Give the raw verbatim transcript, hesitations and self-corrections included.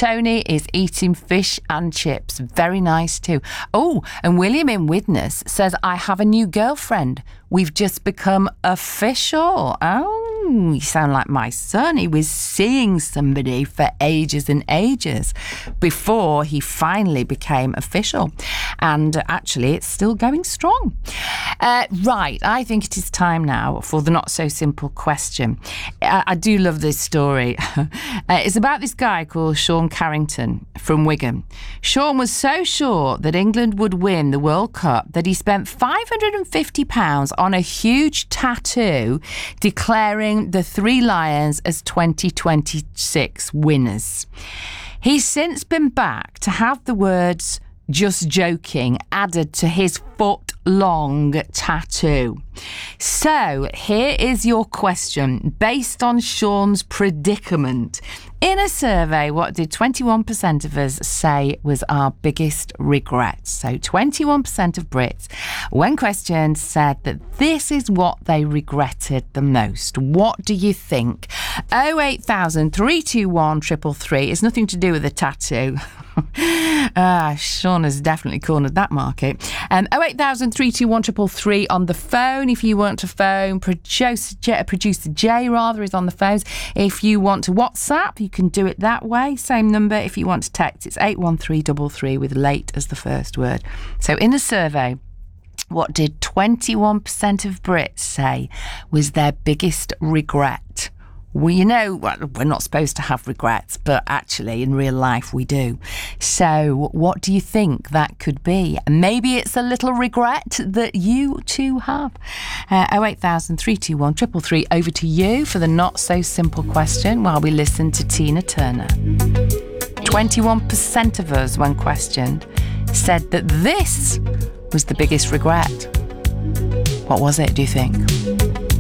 Tony is eating fish and chips. Very nice too. Oh, and William in Widnes says, I have a new girlfriend. We've just become official. Oh, you sound like my son. He was seeing somebody for ages and ages before he finally became official. And actually, it's still going strong. Uh, right, I think it is time now for the not-so-simple question. I, I do love this story. uh, it's about this guy called Sean Carrington from Wigan. Sean was so sure that England would win the World Cup that he spent five hundred fifty pounds on a huge tattoo declaring the Three Lions as twenty twenty-six winners. He's since been back to have the words "just joking" added to his foot-long tattoo. So here is your question based on Sean's predicament. In a survey, what did twenty-one percent of us say was our biggest regret? So twenty-one percent of Brits, when questioned, said that this is what they regretted the most. What do you think? oh eight thousand, three two one, three three three. It's nothing to do with the tattoo. ah, Sean has definitely cornered that market. Um, oh eight thousand, three two one, three three three on the phone if you want to phone. Producer J, Producer J rather is on the phones. If you want to WhatsApp, you can do it that way. Same number. If you want to text, it's eight one three three three with late as the first word. So in the survey, what did twenty-one percent of Brits say was their biggest regret? Well, you know, we're not supposed to have regrets, but actually in real life we do. So what do you think that could be? Maybe it's a little regret that you too have. Uh, oh eight thousand, three two one, three three three. Over to you for the not so simple question while we listen to Tina Turner. twenty-one percent of us, when questioned, said that this was the biggest regret. What was it, do you think?